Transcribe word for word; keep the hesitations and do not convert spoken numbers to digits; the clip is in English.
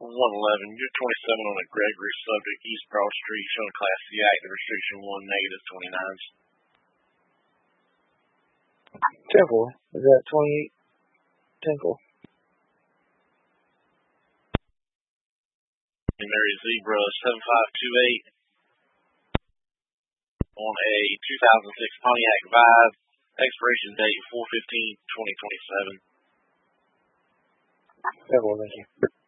one eleven, you're twenty-seven on a Gregory, subject East Broad Street, showing Class C active restriction one, negative twenty-nine. Temple, is that twenty-eight? Temple. Mary Zebra seven five two eight on a two thousand six Pontiac Vibe, expiration date four fifteen twenty twenty-seven. Temple, thank you.